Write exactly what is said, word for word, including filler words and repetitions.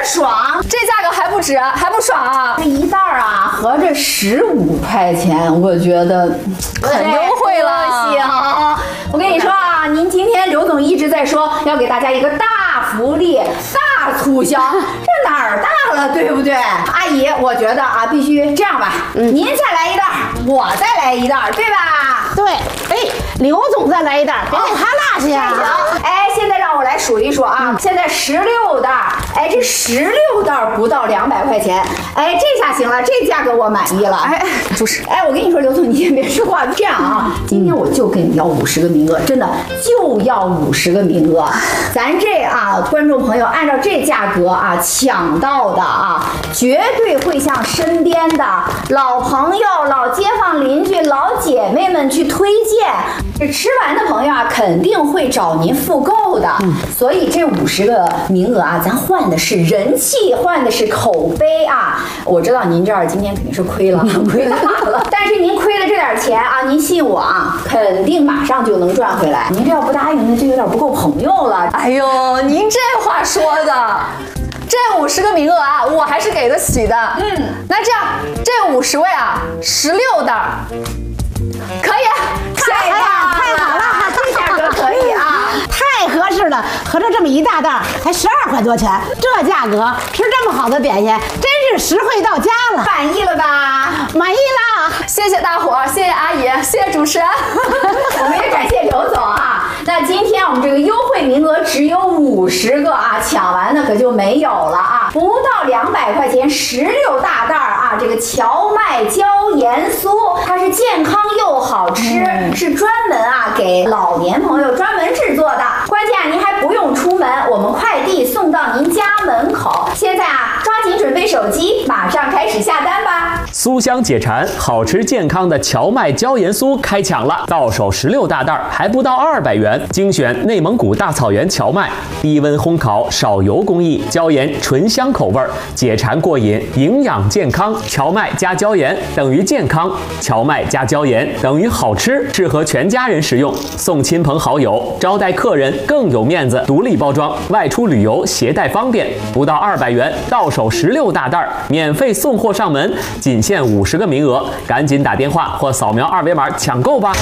爽， 这价格还不值，还不爽啊！ 这一袋儿啊，合着十五块钱，我觉得很优惠了。 行，我跟你说啊，您今天刘总一直在说要给大家一个大福利、大促销，这哪儿大了，对不对？阿姨，我觉得啊，必须这样吧，嗯、您再来一袋，我再来一袋，对吧？ 对，哎，刘总再来一袋，别给他落下呀。 行，哎，现在让我来数一数啊，现在十六袋，哎，这十六袋不到两百块钱，哎，这下行了，这价格我满意了。 哎，就是， 哎，我跟你说，刘总，你先别说话，这样啊，今天我就跟你要五十个名额，真的就要五十个名额。咱这啊，观众朋友按照这价格啊抢到的啊，绝对会向身边的老朋友、老街坊邻居、老姐妹们去推荐。这吃完的朋友啊，肯定会找您复购的。嗯、所以这五十个名额啊，咱换的是人气，换的是口碑啊。我知道您这儿今天肯定是亏了，亏大了。但是您亏了这点钱啊，您信我啊，肯定马上就能赚回来。您这要不答应，那就有点不够朋友了。 哎呦，您这话说的。这五十个名额啊，我还是给得起的。嗯，那这样，这五十位啊，十六袋，可以， 太好，太好了， 这价格可以啊， 太合适了。合着这么一大袋，才十二块多钱，这价格吃这么好的点心，真是实惠到家了。 满意了吧？ 满意了， 谢谢大伙儿，谢谢阿姨，谢谢主持人， 我们也感谢刘总啊。那今天我们这个优惠名额只有五十个啊，抢完的可就没有了啊！不到两百块钱，十六大袋啊！这个荞麦椒盐酥，它是健康又好吃，嗯、是专门啊给老年朋友专门制作的。关键啊，您还不用出门，我们快递送到您家门口。现在啊，抓紧准备手机，马上开始下单吧！ 酥香解馋，好吃健康的荞麦椒盐酥开抢了，到手十六大袋，还不到二百元。精选内蒙古大草原荞麦，低温烘烤，少油工艺，椒盐醇香口味，解馋过瘾，营养健康。荞麦加椒盐等于健康，荞麦加椒盐等于好吃，适合全家人食用，送亲朋好友，招待客人更有面子。独立包装，外出旅游携带方便，不到二百元，到手十六大袋，免费送货上门，仅限五十个名额，赶紧打电话或扫描二维码抢购吧。